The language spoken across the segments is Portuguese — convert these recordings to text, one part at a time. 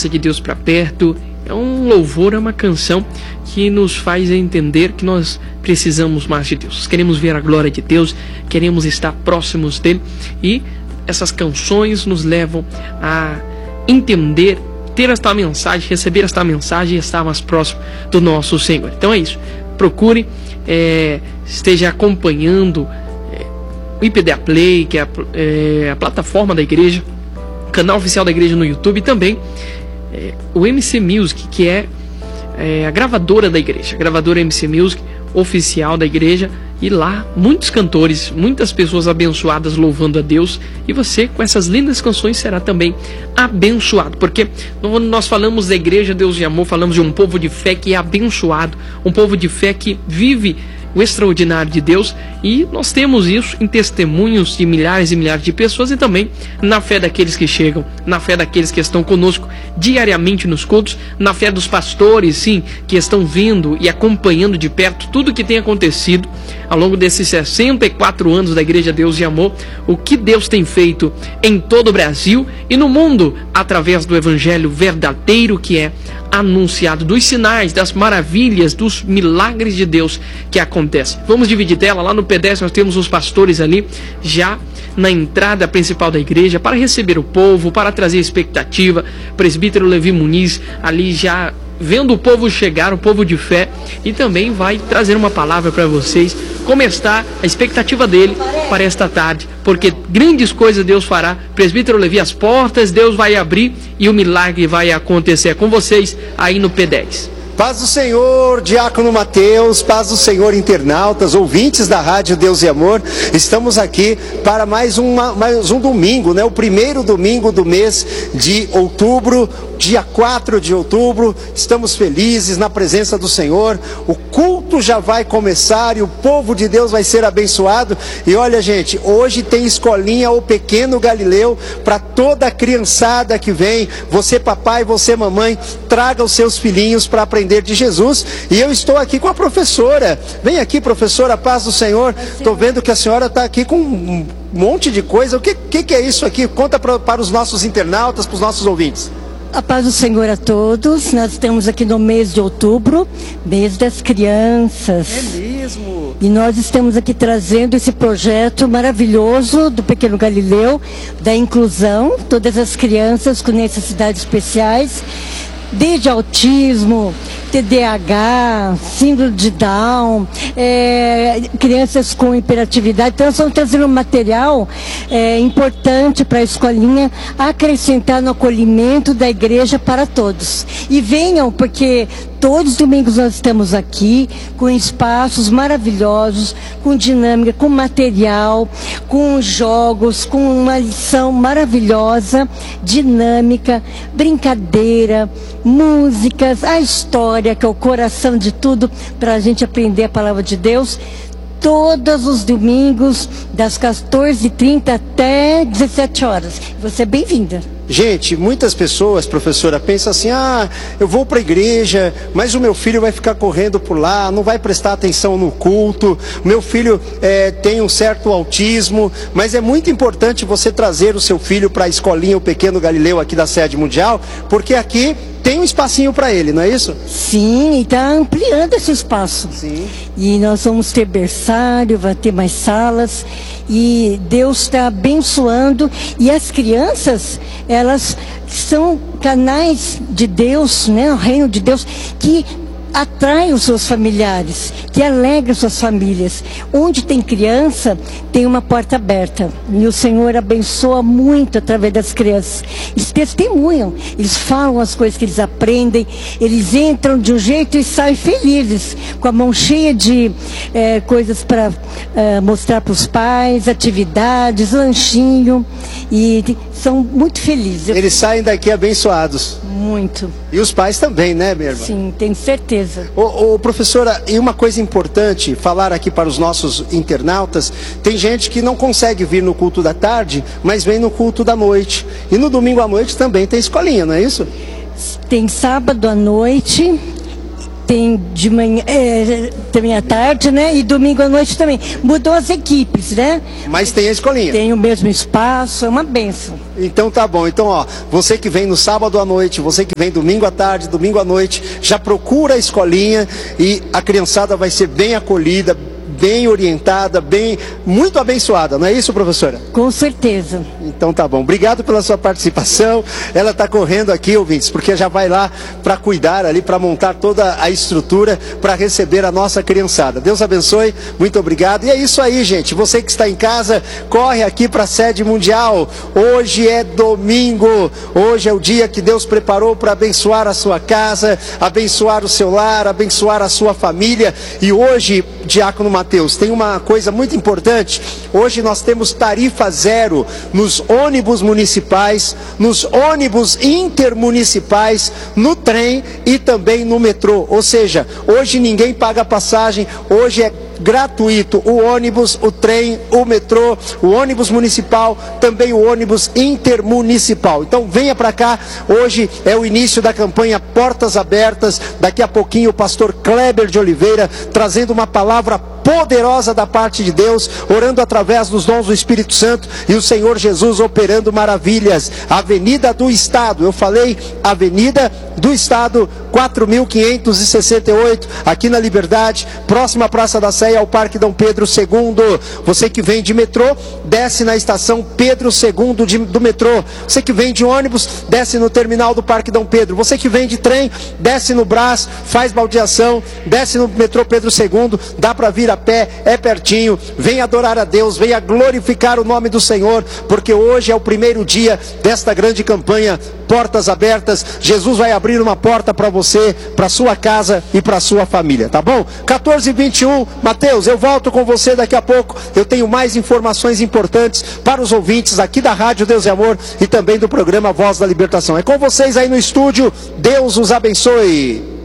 presença de Deus para perto. É um louvor, é uma canção que nos faz entender que nós precisamos mais de Deus. Queremos ver a glória de Deus, queremos estar próximos dele, e essas canções nos levam a entender, ter esta mensagem, receber esta mensagem e estar mais próximo do nosso Senhor. Então é isso. Procure, esteja acompanhando o IPDA Play, que é a plataforma da igreja, canal oficial da igreja no YouTube, e também o MC Music, que é a gravadora da igreja, a gravadora MC Music oficial da igreja. E lá muitos cantores, muitas pessoas abençoadas louvando a Deus, e você com essas lindas canções será também abençoado, porque quando nós falamos da igreja Deus de Amor, falamos de um povo de fé que é abençoado, um povo de fé que vive o extraordinário de Deus, e nós temos isso em testemunhos de milhares e milhares de pessoas, e também na fé daqueles que chegam, na fé daqueles que estão conosco diariamente nos cultos, na fé dos pastores, sim, que estão vendo e acompanhando de perto tudo o que tem acontecido ao longo desses 64 anos da Igreja Deus de Amor, o que Deus tem feito em todo o Brasil e no mundo, através do Evangelho verdadeiro que é anunciado, dos sinais, das maravilhas, dos milagres de Deus que acontecem. Vamos dividir tela. Lá no P10 nós temos os pastores ali, já na entrada principal da igreja, para receber o povo, para trazer expectativa. Presbítero Levi Muniz ali já vendo o povo chegar, o povo de fé, e também vai trazer uma palavra para vocês, como está a expectativa dele para esta tarde, porque grandes coisas Deus fará. Presbítero Levi, as portas Deus vai abrir e o milagre vai acontecer. Com vocês aí no P10. Paz do Senhor, Diácono Mateus, paz do Senhor, internautas, ouvintes da Rádio Deus e Amor. Estamos aqui para mais um domingo, né? O primeiro domingo do mês de outubro, dia 4 de outubro. Estamos felizes na presença do Senhor. O culto já vai começar e o povo de Deus vai ser abençoado. E olha, gente, hoje tem escolinha O Pequeno Galileu para toda a criançada que vem. Você papai, você mamãe, traga os seus filhinhos para aprender de Jesus. E eu estou aqui com a professora. Vem aqui, professora, paz do Senhor. Estou vendo que a senhora está aqui com um monte de coisa. O que é isso aqui? Conta para os nossos internautas, para os nossos ouvintes. A paz do Senhor a todos. Nós estamos aqui no mês de outubro, mês das crianças. É mesmo? E nós estamos aqui trazendo esse projeto maravilhoso do Pequeno Galileu, da inclusão, todas as crianças com necessidades especiais, desde autismo, TDAH, síndrome de Down, crianças com hiperatividade. Então, nós estamos trazendo um material importante para a escolinha, acrescentar no acolhimento da igreja para todos. E venham, porque todos os domingos nós estamos aqui com espaços maravilhosos, com dinâmica, com material, com jogos, com uma lição maravilhosa, dinâmica, brincadeira, músicas, a história, que é o coração de tudo, para a gente aprender a palavra de Deus. Todos os domingos, das 14h30 até 17 horas. Você é bem-vinda. Gente, muitas pessoas, professora, pensam assim: eu vou para a igreja, mas o meu filho vai ficar correndo por lá, não vai prestar atenção no culto, meu filho tem um certo autismo. Mas é muito importante você trazer o seu filho para a escolinha O Pequeno Galileu aqui da sede mundial, porque aqui tem um espacinho para ele, não é isso? Sim, e está ampliando esse espaço. Sim. E nós vamos ter berçário, vai ter mais salas, e Deus está abençoando. E as crianças, elas são canais de Deus, né? O reino de Deus, que atrai os seus familiares, que alegra suas famílias. Onde tem criança, tem uma porta aberta. E o Senhor abençoa muito através das crianças. Eles testemunham, eles falam as coisas que eles aprendem, eles entram de um jeito e saem felizes, com a mão cheia de coisas para mostrar para os pais, atividades, lanchinho, e são muito felizes. Eles saem daqui abençoados. Muito. E os pais também, né, minha irmã? Sim, tenho certeza. Professora, e uma coisa importante falar aqui para os nossos internautas: tem gente que não consegue vir no culto da tarde, mas vem no culto da noite. E no domingo à noite também tem escolinha, não é isso? Tem sábado à noite tem de manhã, também à tarde, né? E domingo à noite também. Mudou as equipes, né? Mas tem a escolinha. Tem o mesmo espaço, é uma bênção. Então tá bom. Então, ó, você que vem no sábado à noite, você que vem domingo à tarde, domingo à noite, já procura a escolinha e a criançada vai ser bem acolhida, bem orientada, muito abençoada, não é isso, professora? Com certeza. Então tá bom, obrigado pela sua participação. Ela está correndo aqui, ouvintes, porque já vai lá para cuidar ali, para montar toda a estrutura para receber a nossa criançada. Deus abençoe, muito obrigado. E é isso aí, gente, você que está em casa, corre aqui para a sede mundial. Hoje é domingo, hoje é o dia que Deus preparou para abençoar a sua casa, abençoar o seu lar, abençoar a sua família. E hoje, Diácono Mateus, tem uma coisa muito importante. Hoje nós temos tarifa zero nos ônibus municipais, nos ônibus intermunicipais, no trem e também no metrô. Ou seja, hoje ninguém paga passagem, hoje é gratuito o ônibus, o trem, o metrô, o ônibus municipal, também o ônibus intermunicipal. Então venha para cá, hoje é o início da campanha Portas Abertas. Daqui a pouquinho o pastor Kleber de Oliveira trazendo uma palavra poderosa da parte de Deus, orando através dos dons do Espírito Santo e o Senhor Jesus operando maravilhas. Avenida do Estado, eu falei Avenida do Estado 4.568, aqui na Liberdade, próxima à Praça da Sé ao Parque Dom Pedro II. Você que vem de metrô, desce na estação Pedro II do metrô. Você que vem de ônibus, desce no terminal do Parque Dom Pedro. Você que vem de trem, desce no Brás, faz baldeação, desce no metrô Pedro II, dá para vir a pé, é pertinho. Venha adorar a Deus, venha glorificar o nome do Senhor, porque hoje é o primeiro dia desta grande campanha Portas Abertas. Jesus vai abrir uma porta para você, para sua casa e para sua família, tá bom? 14h21, Mateus, eu volto com você daqui a pouco. Eu tenho mais informações importantes para os ouvintes aqui da Rádio Deus e Amor e também do programa Voz da Libertação. É com vocês aí no estúdio. Deus os abençoe.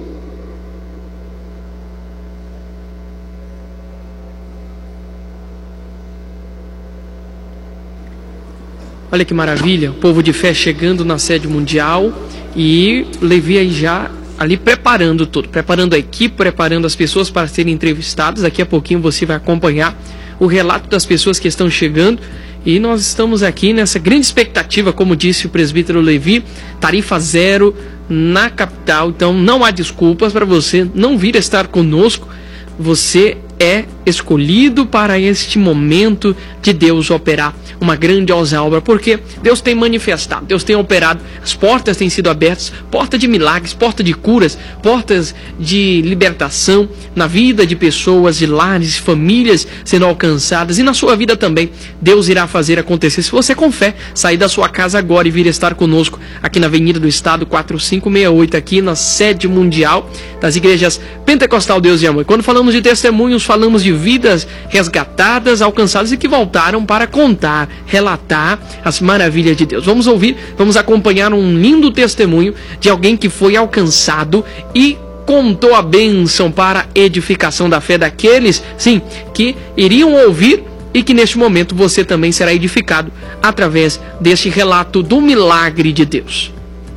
Olha que maravilha, o povo de fé chegando na sede mundial e Levi aí já ali preparando tudo, preparando a equipe, preparando as pessoas para serem entrevistadas. Daqui a pouquinho você vai acompanhar o relato das pessoas que estão chegando e nós estamos aqui nessa grande expectativa, como disse o presbítero Levi, tarifa zero na capital, então não há desculpas para você não vir estar conosco. Você é escolhido para este momento de Deus operar uma grandiosa obra, porque Deus tem manifestado, Deus tem operado, as portas têm sido abertas, porta de milagres, porta de curas, portas de libertação na vida de pessoas, de lares, famílias sendo alcançadas e na sua vida também. Deus irá fazer acontecer, se você com fé sair da sua casa agora e vir estar conosco aqui na Avenida do Estado 4568, aqui na sede mundial das igrejas Pentecostal Deus e Amor. Quando falamos de testemunhos, falamos de vidas resgatadas, alcançadas e que voltaram para contar, relatar as maravilhas de Deus. Vamos ouvir, vamos acompanhar um lindo testemunho de alguém que foi alcançado e contou a bênção para a edificação da fé daqueles, sim, que iriam ouvir e que neste momento você também será edificado através deste relato do milagre de Deus.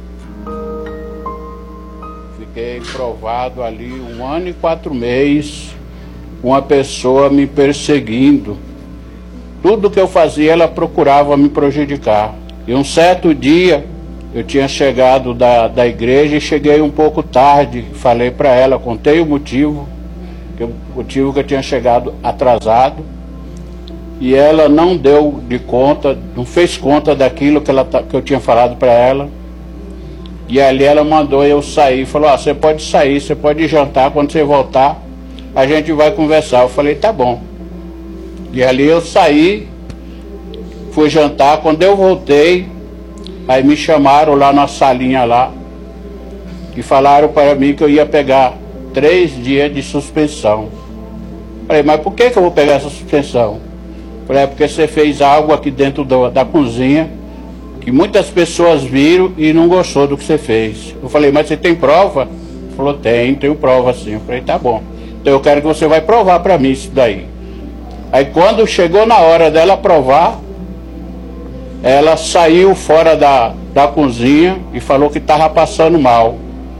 Fiquei provado ali 1 ano e 4 meses, uma pessoa me perseguindo. Tudo que eu fazia, ela procurava me prejudicar. E um certo dia, eu tinha chegado da igreja e cheguei um pouco tarde. Falei para ela, contei o motivo que eu tinha chegado atrasado. E ela não deu de conta, não fez conta daquilo que eu tinha falado para ela. E ali ela mandou eu sair, falou, você pode sair, você pode jantar, quando você voltar, a gente vai conversar. Eu falei, tá bom. E ali eu saí, fui jantar, quando eu voltei, aí me chamaram lá na salinha lá, e falaram para mim que eu ia pegar 3 dias de suspensão. Falei, mas por que eu vou pegar essa suspensão? Falei, porque você fez algo aqui dentro da cozinha, que muitas pessoas viram e não gostou do que você fez. Eu falei, mas você tem prova? Ele falou, tenho prova sim. Eu falei, tá bom. Então eu quero que você vai provar para mim isso daí. Aí quando chegou na hora dela provar, ela saiu fora da cozinha e falou que estava passando mal.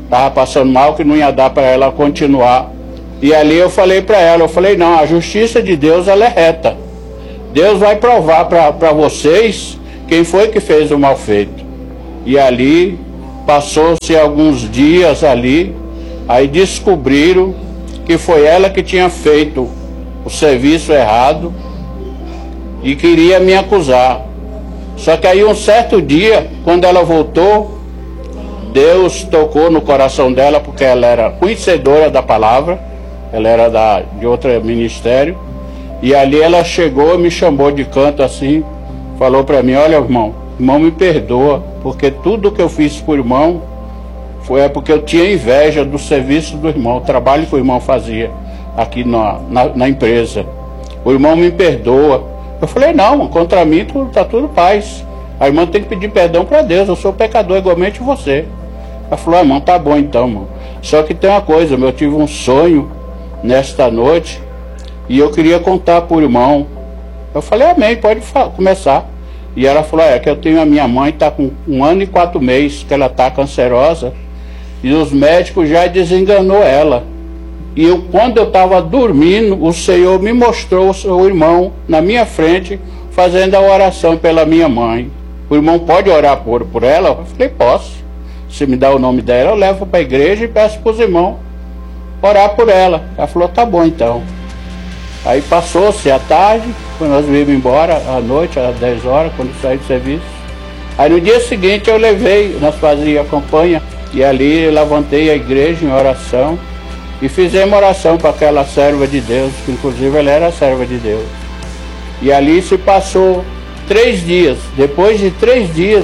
estava passando mal, que não ia dar para ela continuar. E ali eu falei para ela, eu falei, não, a justiça de Deus, ela é reta. Deus vai provar para vocês quem foi que fez o mal feito. E ali, passou-se alguns dias ali, aí descobriram que foi ela que tinha feito o serviço errado e queria me acusar. Só que aí um certo dia, quando ela voltou, Deus tocou no coração dela, porque ela era conhecedora da palavra, ela era de outro ministério, e ali ela chegou e me chamou de canto assim, falou para mim, olha irmão me perdoa, porque tudo que eu fiz por irmão foi porque eu tinha inveja do serviço do irmão, o trabalho que o irmão fazia aqui na empresa. O irmão me perdoa. Eu falei, não, contra mim tá tudo paz. A irmã tem que pedir perdão para Deus, eu sou pecador igualmente você. Ela falou, irmão, tá bom então, irmão. Só que tem uma coisa, eu tive um sonho nesta noite e eu queria contar por irmão. Eu falei, amém, pode começar. E ela falou, é que eu tenho a minha mãe, tá com 1 ano e 4 meses, que ela tá cancerosa, e os médicos já desenganou ela. E quando eu estava dormindo, o Senhor me mostrou o seu irmão na minha frente, fazendo a oração pela minha mãe. O irmão pode orar por ela? Eu falei, posso. Se me dá o nome dela, eu levo para a igreja e peço para os irmãos orar por ela. Ela falou, tá bom então. Aí passou-se a tarde, quando nós viemos embora, à noite, às 10 horas, quando saí do serviço. Aí no dia seguinte eu levei, nós fazíamos a campanha, e ali eu levantei a igreja em oração, e fizemos oração para aquela serva de Deus, que inclusive ela era a serva de Deus. E ali se passou 3 dias. Depois de 3 dias,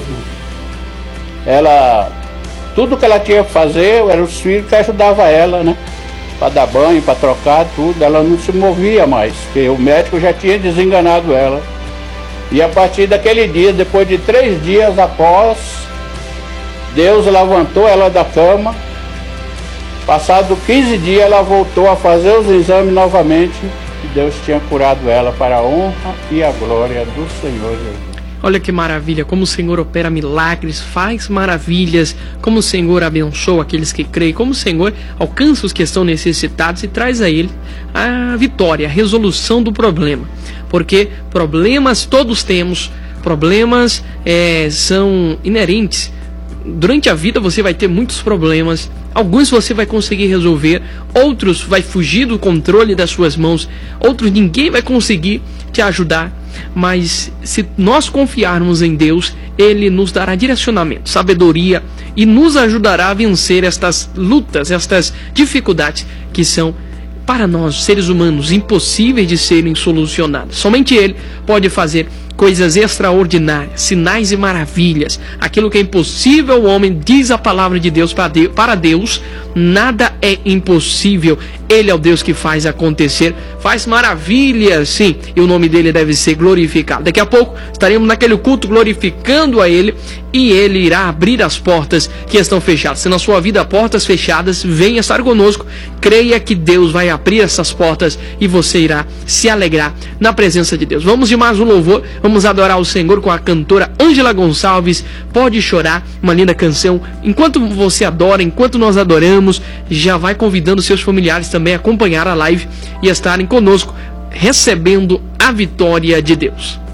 tudo que ela tinha que fazer, eram os filhos que ajudavam ela, né? Para dar banho, para trocar, tudo. Ela não se movia mais, porque o médico já tinha desenganado ela. E a partir daquele dia, depois de 3 dias após, Deus levantou ela da cama. Passado 15 dias, ela voltou a fazer os exames novamente. E Deus tinha curado ela para a honra e a glória do Senhor Jesus. Olha que maravilha, como o Senhor opera milagres, faz maravilhas, como o Senhor abençoa aqueles que creem, como o Senhor alcança os que estão necessitados e traz a ele a vitória, a resolução do problema. Porque problemas todos temos, problemas são inerentes. Durante a vida você vai ter muitos problemas, alguns você vai conseguir resolver, outros vai fugir do controle das suas mãos, outros ninguém vai conseguir te ajudar. Mas se nós confiarmos em Deus, Ele nos dará direcionamento, sabedoria e nos ajudará a vencer estas lutas, estas dificuldades que são, para nós, seres humanos, impossíveis de serem solucionadas. Somente Ele pode fazer coisas extraordinárias, sinais e maravilhas. Aquilo que é impossível ao homem, diz a palavra de Deus, para Deus, nada é impossível. Ele é o Deus que faz acontecer, faz maravilhas, sim, e o nome dele deve ser glorificado. Daqui a pouco estaremos naquele culto glorificando a Ele, e Ele irá abrir as portas que estão fechadas. Se na sua vida há portas fechadas, venha estar conosco, creia que Deus vai abrir essas portas e você irá se alegrar na presença de Deus. Vamos de mais um louvor, vamos adorar o Senhor com a cantora Ângela Gonçalves, Pode Chorar, uma linda canção. Enquanto você adora, enquanto nós adoramos, já vai convidando seus familiares também a acompanhar a live e estarem conosco, recebendo a vitória de Deus.